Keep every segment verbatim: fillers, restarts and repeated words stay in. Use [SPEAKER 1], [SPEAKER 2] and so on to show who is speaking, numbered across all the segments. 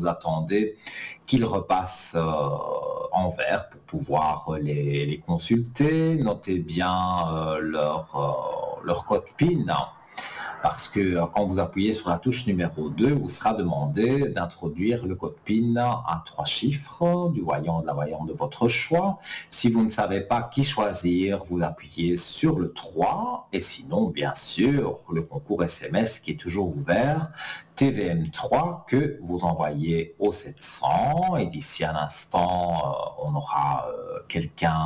[SPEAKER 1] vous attendez qu'ils repassent euh, en vert pour pouvoir les, les consulter. Notez bien euh, leur, euh, leur code P I N. Parce que quand vous appuyez sur la touche numéro deux, vous sera demandé d'introduire le code P I N à trois chiffres du voyant ou de la voyante de votre choix. Si vous ne savez pas qui choisir, vous appuyez sur le trois. Et sinon, bien sûr, le concours S M S qui est toujours ouvert, T V M trois, que vous envoyez au sept cents. Et d'ici un instant, on aura quelqu'un,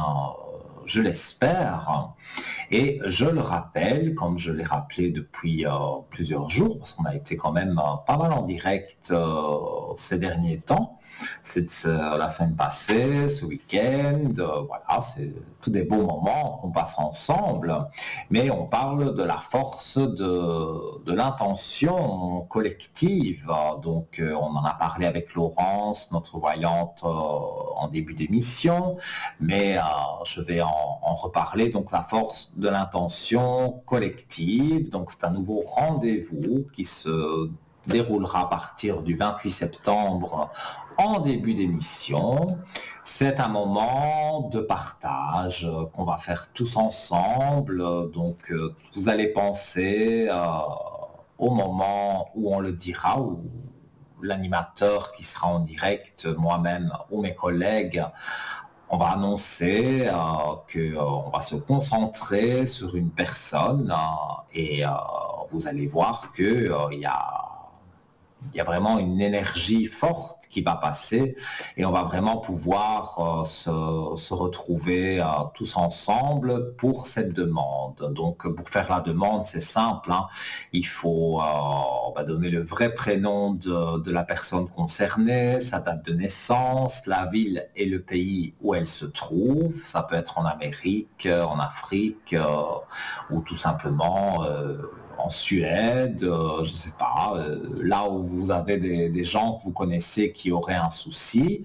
[SPEAKER 1] je l'espère. Et je le rappelle, comme je l'ai rappelé depuis euh, plusieurs jours, parce qu'on a été quand même euh, pas mal en direct euh, ces derniers temps, c'est euh, la semaine passée, ce week-end, euh, voilà, c'est tous des beaux moments qu'on passe ensemble, mais on parle de la force de, de l'intention collective. Donc euh, on en a parlé avec Laurence, notre voyante, euh, en début d'émission, mais euh, je vais en, en reparler. Donc la force de l'intention collective, donc c'est un nouveau rendez-vous qui se déroulera à partir du vingt-huit septembre en début d'émission. C'est un moment de partage qu'on va faire tous ensemble. Donc euh, vous allez penser euh, au moment où on le dira, où l'animateur qui sera en direct, moi-même ou mes collègues, on va annoncer euh, qu'on va se concentrer sur une personne euh, et euh, vous allez voir qu'il euh, y a Il y a vraiment une énergie forte qui va passer et on va vraiment pouvoir euh, se, se retrouver euh, tous ensemble pour cette demande. Donc pour faire la demande, c'est simple, hein. Il faut euh, on va donner le vrai prénom de, de la personne concernée, sa date de naissance, la ville et le pays où elle se trouve. Ça peut être en Amérique, en Afrique euh, ou tout simplement euh, en Suède, euh, je ne sais pas, euh, là où vous avez des, des gens que vous connaissez qui auraient un souci.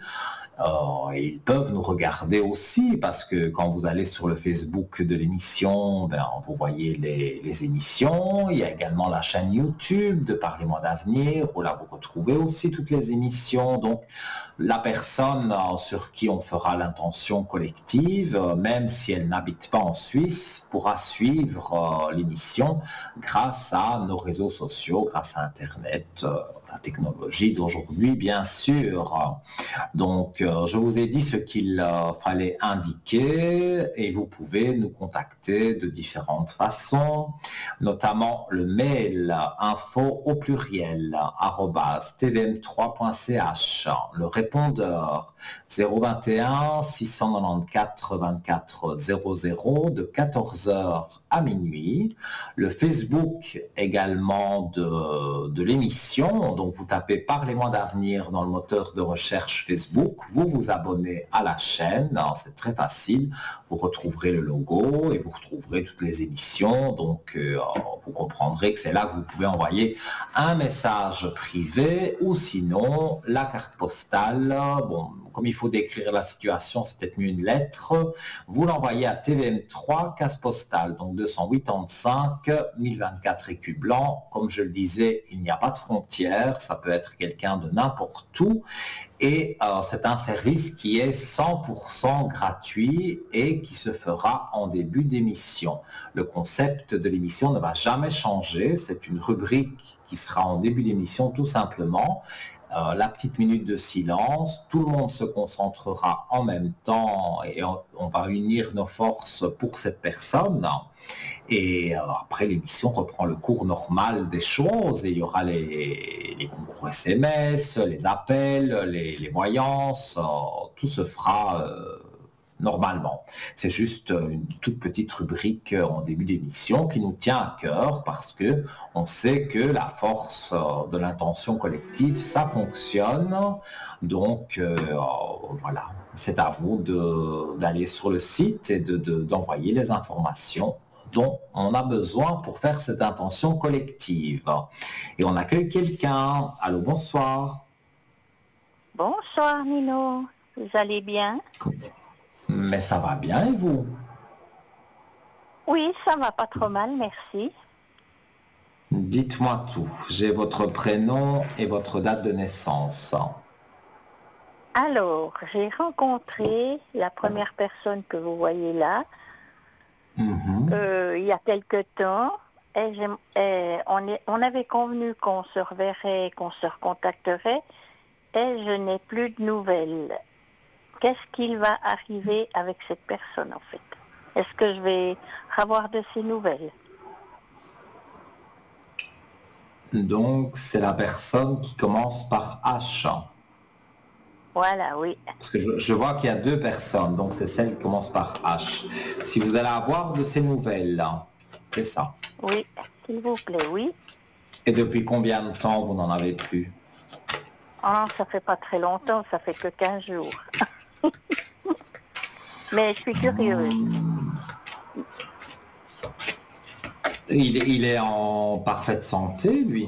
[SPEAKER 1] Euh, et ils peuvent nous regarder aussi parce que quand vous allez sur le Facebook de l'émission, ben, vous voyez les, les émissions. Il y a également la chaîne YouTube de Parlez-moi d'avenir où là vous retrouvez aussi toutes les émissions. Donc la personne euh, sur qui on fera l'intention collective, euh, même si elle n'habite pas en Suisse, pourra suivre euh, l'émission grâce à nos réseaux sociaux, grâce à Internet, euh, la technologie d'aujourd'hui bien sûr. Donc, euh, je vous ai dit ce qu'il euh, fallait indiquer et vous pouvez nous contacter de différentes façons, notamment le mail info au pluriel arobase t v m trois point c h, le répondeur zéro vingt et un six cent quatre-vingt-quatorze vingt-quatre zéro zéro de quatorze heures à minuit, le Facebook également de, de l'émission. Donc vous tapez Parlez-moi d'avenir dans le moteur de recherche Facebook, vous vous abonnez à la chaîne, c'est très facile, vous retrouverez le logo et vous retrouverez toutes les émissions, donc euh, vous comprendrez que c'est là que vous pouvez envoyer un message privé ou sinon la carte postale. Bon, comme il faut décrire la situation, c'est peut-être mieux une lettre, vous l'envoyez à T V M trois, case postale, donc deux cent quatre-vingt-cinq mille vingt-quatre écus blancs. Comme je le disais, il n'y a pas de frontières, ça peut être quelqu'un de n'importe où. Et euh, c'est un service qui est cent pour cent gratuit et qui se fera en début d'émission. Le concept de l'émission ne va jamais changer, c'est une rubrique qui sera en début d'émission tout simplement. Euh, la petite minute de silence, tout le monde se concentrera en même temps et on, on va unir nos forces pour cette personne. Et euh, après, l'émission reprend le cours normal des choses et il y aura les, les concours S M S, les appels, les, les voyances, euh, tout se fera euh, normalement. C'est juste une toute petite rubrique en début d'émission qui nous tient à cœur parce que on sait que la force de l'intention collective, ça fonctionne. Donc euh, voilà, c'est à vous de, d'aller sur le site et de, de, d'envoyer les informations dont on a besoin pour faire cette intention collective. Et on accueille quelqu'un. Allô, bonsoir.
[SPEAKER 2] Bonsoir Nino, vous allez bien?
[SPEAKER 1] Mais ça va bien et vous?
[SPEAKER 2] Oui, ça va pas trop mal, merci.
[SPEAKER 1] Dites-moi tout. J'ai votre prénom et votre date de naissance.
[SPEAKER 2] Alors, j'ai rencontré la première personne que vous voyez là
[SPEAKER 1] Mhm.
[SPEAKER 2] euh, il y a quelque temps. Et, j'aime- et on, est- on avait convenu qu'on se reverrait, qu'on se recontacterait, et je n'ai plus de nouvelles. Qu'est-ce qu'il va arriver avec cette personne en fait? Est-ce que je vais avoir de ses nouvelles?
[SPEAKER 1] Donc, c'est la personne qui commence par H.
[SPEAKER 2] Voilà, oui.
[SPEAKER 1] Parce que je, je vois qu'il y a deux personnes, donc c'est celle qui commence par H. Si vous allez avoir de ces nouvelles, c'est ça.
[SPEAKER 2] Oui, s'il vous plaît, oui.
[SPEAKER 1] Et depuis combien de temps vous n'en avez plus?
[SPEAKER 2] Ah, ça fait pas très longtemps, ça fait que quinze jours. Mais je suis curieuse.
[SPEAKER 1] Il, est- il est en parfaite santé, lui.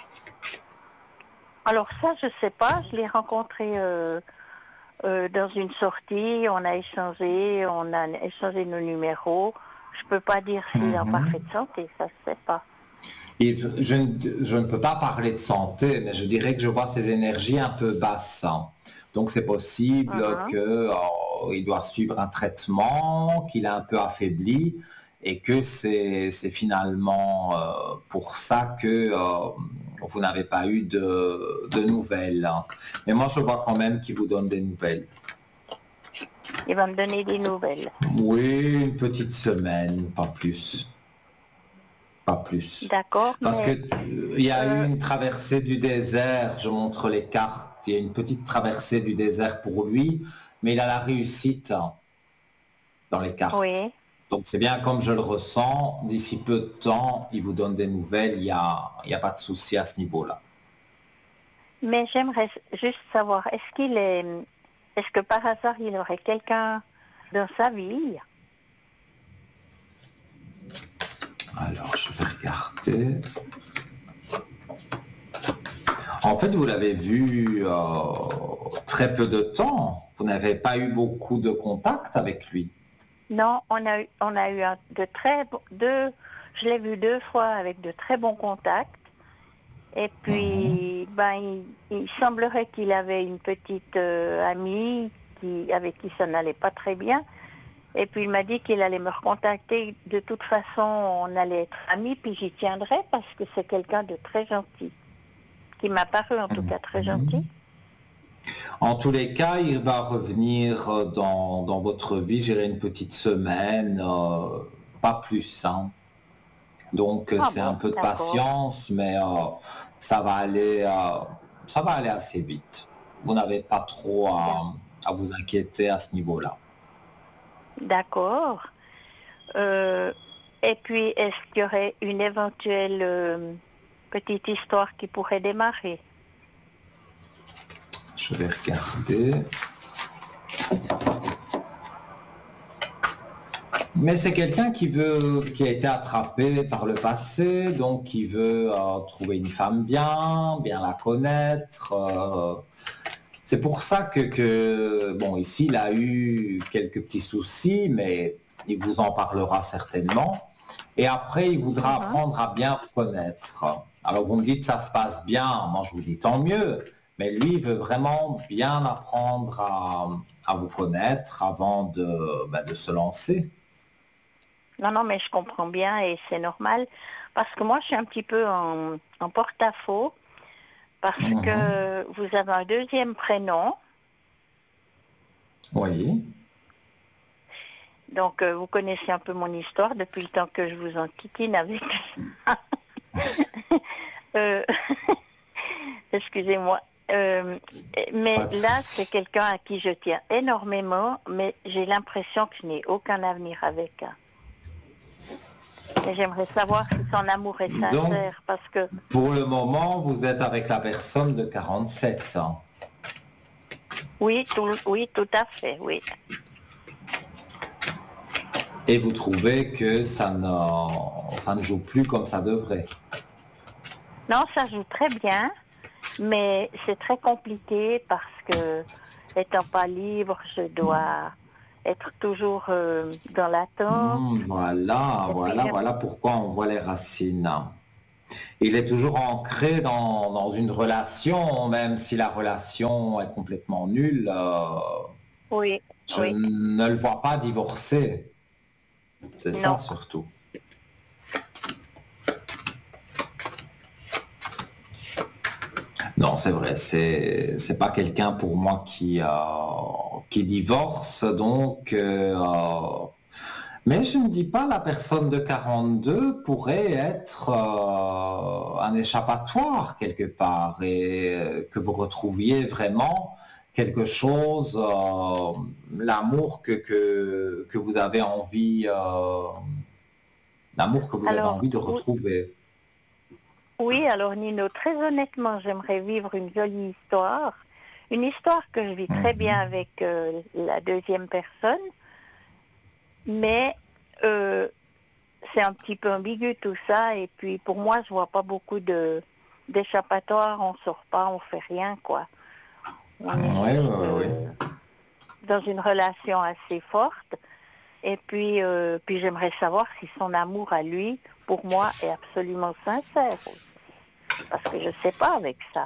[SPEAKER 2] Alors ça, je sais pas, je l'ai rencontré euh, euh, dans une sortie, on a échangé, on a échangé nos numéros. Je peux pas dire s'il est en
[SPEAKER 1] Mhm.
[SPEAKER 2] parfaite santé, ça se sait pas.
[SPEAKER 1] Et je, ne- je ne peux pas parler de santé, mais je dirais que je vois ses énergies un peu basses. Donc c'est possible
[SPEAKER 2] Mhm.
[SPEAKER 1] qu'il doit suivre un traitement, qu'il est un peu affaibli et que c'est c'est finalement euh, pour ça que euh, vous n'avez pas eu de, de nouvelles. Mais moi je vois quand même qu'il vous donne des nouvelles.
[SPEAKER 2] Il va me donner des nouvelles.
[SPEAKER 1] Oui, une petite semaine, pas plus. Pas plus.
[SPEAKER 2] D'accord,
[SPEAKER 1] Parce que
[SPEAKER 2] mais
[SPEAKER 1] euh, il y a eu
[SPEAKER 2] euh,
[SPEAKER 1] une traversée du désert, je montre les cartes, il y a une petite traversée du désert pour lui, mais il a la réussite hein, dans les cartes.
[SPEAKER 2] oui.
[SPEAKER 1] Donc c'est bien comme je le ressens, d'ici peu de temps, il vous donne des nouvelles, il n'y a, il y a pas de souci à ce niveau-là.
[SPEAKER 2] Mais j'aimerais juste savoir, est-ce qu'il est, est-ce que par hasard il aurait quelqu'un dans sa vie?
[SPEAKER 1] Alors je vais regarder. En fait, vous l'avez vu euh, très peu de temps. Vous n'avez pas eu beaucoup de contact avec lui.
[SPEAKER 2] Non, on a eu, on a eu un- de très bo- deux, je l'ai vu deux fois avec de très bons contacts. Et
[SPEAKER 1] Mhm.
[SPEAKER 2] puis, ben, il, il semblerait qu'il avait une petite euh, amie qui, avec qui ça n'allait pas très bien. Et puis il m'a dit qu'il allait me recontacter. De toute façon, on allait être amis, puis j'y tiendrai parce que c'est quelqu'un de très gentil, qui m'a paru en tout cas très gentil.
[SPEAKER 1] Mhm. En tous les cas, il va revenir euh, dans, dans votre vie, j'irai une petite semaine, euh, pas plus. Hein. Donc euh,
[SPEAKER 2] Ah
[SPEAKER 1] c'est un
[SPEAKER 2] bon,
[SPEAKER 1] peu de
[SPEAKER 2] d'accord,
[SPEAKER 1] patience, mais euh, ça va aller, euh, ça va aller assez vite. Vous n'avez pas trop
[SPEAKER 2] d'ac-
[SPEAKER 1] à, à vous inquiéter à ce niveau-là.
[SPEAKER 2] d'accord. Euh, et puis, est-ce qu'il y aurait une éventuelle euh, petite histoire qui pourrait démarrer?
[SPEAKER 1] Je vais regarder. Mais c'est quelqu'un qui veut, qui a été attrapé par le passé, donc qui veut euh, trouver une femme bien, bien la connaître. euh, C'est pour ça que, que, bon, ici, il a eu quelques petits soucis, mais il vous en parlera certainement. Et après, il voudra
[SPEAKER 2] Mhm.
[SPEAKER 1] apprendre à bien vous connaître. Alors, vous me dites, ça se passe bien. Moi, je vous dis, tant mieux. Mais lui, il veut vraiment bien apprendre à, à vous connaître avant de, ben, de se lancer.
[SPEAKER 2] Non, non, mais je comprends bien et c'est normal parce que moi, je suis un petit peu en, en porte-à-faux parce
[SPEAKER 1] Mhm.
[SPEAKER 2] que vous avez un deuxième prénom.
[SPEAKER 1] Oui.
[SPEAKER 2] Donc, euh, vous connaissez un peu mon histoire depuis le temps que je vous enquiquine avec ça. Euh, excusez-moi. Euh,
[SPEAKER 1] Pas
[SPEAKER 2] mais
[SPEAKER 1] de
[SPEAKER 2] là,
[SPEAKER 1] souci.
[SPEAKER 2] c'est quelqu'un à qui je tiens énormément, mais j'ai l'impression que je n'ai aucun avenir avec. Et j'aimerais savoir si son amour est
[SPEAKER 1] Donc,
[SPEAKER 2] sincère, parce que
[SPEAKER 1] pour le moment, vous êtes avec la personne de quarante-sept ans.
[SPEAKER 2] oui, tout, oui, tout à fait, oui.
[SPEAKER 1] Et vous trouvez que ça ne, ça ne joue plus comme ça devrait.
[SPEAKER 2] Non, ça joue très bien, mais c'est très compliqué parce que, étant pas libre, je dois être toujours euh, dans l'attente.
[SPEAKER 1] Hmm, voilà,
[SPEAKER 2] Et puis
[SPEAKER 1] voilà,
[SPEAKER 2] j'aime,
[SPEAKER 1] voilà pourquoi on voit les racines. Il est toujours ancré dans, dans une relation, même si la relation est complètement nulle. euh,
[SPEAKER 2] Oui,
[SPEAKER 1] je
[SPEAKER 2] oui,
[SPEAKER 1] ne le vois pas divorcer. C'est ça
[SPEAKER 2] non.
[SPEAKER 1] surtout. Non, c'est vrai. C'est c'est pas quelqu'un pour moi qui euh, qui divorce. Donc, euh, euh, mais je ne dis pas la personne de quarante-deux pourrait être euh, un échappatoire quelque part et euh, que vous retrouviez vraiment quelque chose, euh, l'amour que, que, que vous avez envie, euh, l'amour que vous avez
[SPEAKER 2] Alors,
[SPEAKER 1] envie de
[SPEAKER 2] oui,
[SPEAKER 1] retrouver.
[SPEAKER 2] oui, alors Nino, très honnêtement, j'aimerais vivre une jolie histoire. Une histoire que je vis très bien
[SPEAKER 1] Mhm.
[SPEAKER 2] avec euh, la deuxième personne, mais euh, c'est un petit peu ambigu tout ça. Et puis pour moi, je vois pas beaucoup de d'échappatoire. On sort pas, on fait rien, quoi. On est
[SPEAKER 1] Oui,
[SPEAKER 2] juste
[SPEAKER 1] oui, oui.
[SPEAKER 2] euh, dans une relation assez forte. Et puis, euh, puis j'aimerais savoir si son amour à lui, pour moi, est absolument sincère aussi. Parce que je sais pas avec ça.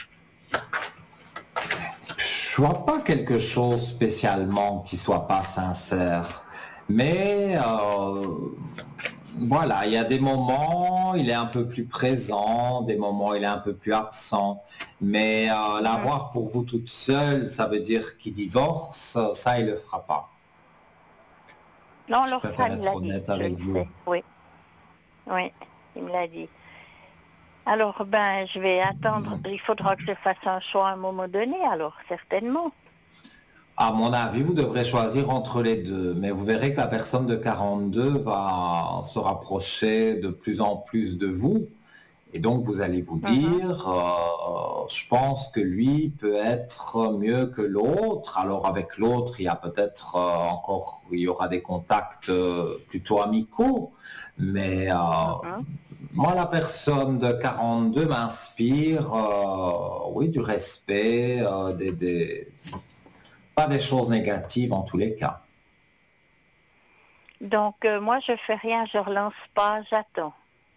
[SPEAKER 1] Je vois pas quelque chose spécialement qui soit pas sincère, mais euh, voilà, il y a des moments, il est un peu plus présent, des moments, il est un peu plus absent. Mais euh,
[SPEAKER 2] Mhm.
[SPEAKER 1] l'avoir pour vous toute seule, ça veut dire qu'il divorce, ça, il le fera pas.
[SPEAKER 2] Non,
[SPEAKER 1] Je
[SPEAKER 2] alors ça,
[SPEAKER 1] préfère
[SPEAKER 2] il me
[SPEAKER 1] être
[SPEAKER 2] l'a dit,
[SPEAKER 1] honnête
[SPEAKER 2] je
[SPEAKER 1] avec
[SPEAKER 2] le
[SPEAKER 1] vous.
[SPEAKER 2] sais. Oui, oui, il me l'a dit. Alors, ben, je vais attendre. Il faudra que je fasse un choix à un moment donné, alors, certainement.
[SPEAKER 1] À mon avis, vous devrez choisir entre les deux, mais vous verrez que la personne de quarante-deux va se rapprocher de plus en plus de vous. Et donc, vous allez vous
[SPEAKER 2] Mhm,
[SPEAKER 1] dire, euh, je pense que lui peut être mieux que l'autre. Alors, avec l'autre, il y a peut-être euh, encore, il y aura des contacts euh, plutôt amicaux. Mais euh,
[SPEAKER 2] mhm.
[SPEAKER 1] moi, la personne de quarante-deux m'inspire, euh, oui, du respect, euh, des, des- pas des choses négatives en tous les cas.
[SPEAKER 2] Donc, euh, moi, je fais rien, je relance pas, j'attends.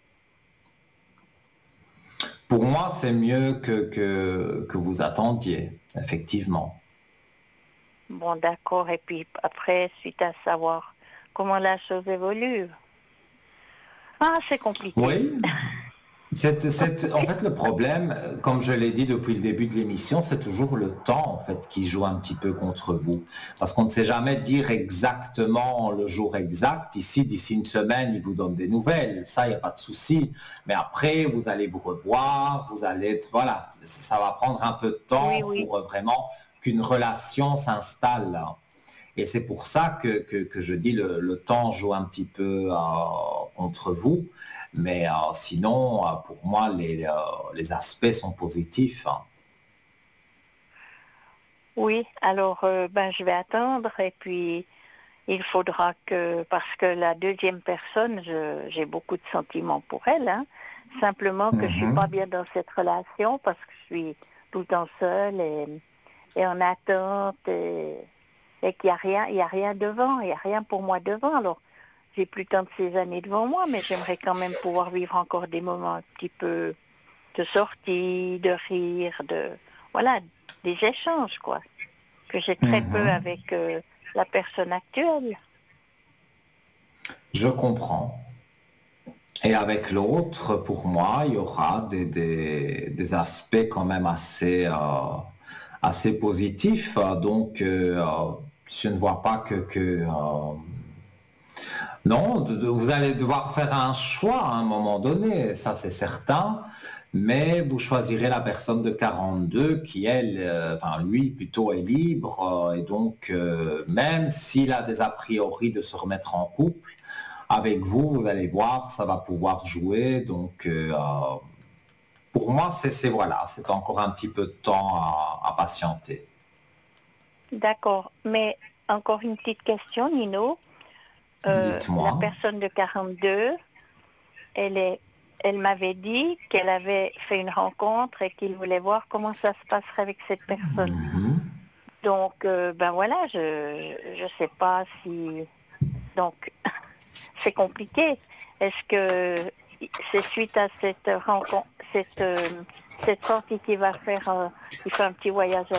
[SPEAKER 1] Pour moi, c'est mieux que, que, que vous attendiez, effectivement.
[SPEAKER 2] Bon, d'accord. Et puis après, suite à savoir comment la chose évolue. Ah, c'est compliqué.
[SPEAKER 1] Oui, Cette- cette- en fait, le problème, euh, comme je l'ai dit depuis le début de l'émission, c'est toujours le temps en fait qui joue un petit peu contre vous, parce qu'on ne sait jamais dire exactement le jour exact. Ici, d'ici une semaine, il vous donne des nouvelles, ça, il n'y a pas de souci. Mais après, vous allez vous revoir, vous allez être, voilà, ça va prendre un peu de
[SPEAKER 2] Oui,
[SPEAKER 1] temps
[SPEAKER 2] oui.
[SPEAKER 1] pour euh, vraiment qu'une relation s'installe. Et c'est pour ça que, que, que je dis le, le temps joue un petit peu euh, contre vous. Mais euh, sinon, euh, pour moi, les, euh, les aspects sont positifs, hein.
[SPEAKER 2] Oui, alors, euh, ben, je vais attendre et puis il faudra que, parce que la deuxième personne, je- j'ai beaucoup de sentiments pour elle, hein. Simplement que je suis pas
[SPEAKER 1] Mhm.
[SPEAKER 2] bien dans cette relation parce que je suis tout le temps seule et, et en attente et, et qu'il n'y a rien, il y a rien devant, il n'y a rien pour moi devant. Alors, j'ai plus tant de ces années devant moi, mais j'aimerais quand même pouvoir vivre encore des moments un petit peu de sortie, de rire, de, voilà, des échanges, quoi, que j'ai très peu
[SPEAKER 1] Mhm.
[SPEAKER 2] avec euh, la personne actuelle.
[SPEAKER 1] Je comprends. Et avec l'autre, pour moi, il y aura des, des, des aspects quand même assez, euh, assez positifs. Donc, euh, je ne vois pas que, que euh, non, de- de- vous allez devoir faire un choix à un moment donné, ça c'est certain, mais vous choisirez la personne de quarante-deux qui, elle, euh, enfin lui plutôt est libre, euh, et donc euh, même s'il a des a priori de se remettre en couple, avec vous, vous allez voir, ça va pouvoir jouer. Donc euh, pour moi, c'est c'est- voilà, c'est encore un petit peu de temps à, à patienter.
[SPEAKER 2] D'accord. Mais encore une petite question, Nino. Euh, la
[SPEAKER 1] Dites-moi.
[SPEAKER 2] personne de quarante-deux, elle est, elle m'avait dit qu'elle avait fait une rencontre et qu'il voulait voir comment ça se passerait avec cette personne.
[SPEAKER 1] Mhm.
[SPEAKER 2] Donc, euh, ben voilà, je je sais pas si. Donc, c'est compliqué. Est-ce que c'est suite à cette rencontre, cette, euh, cette sortie qu'il va faire, euh, il fait un petit voyage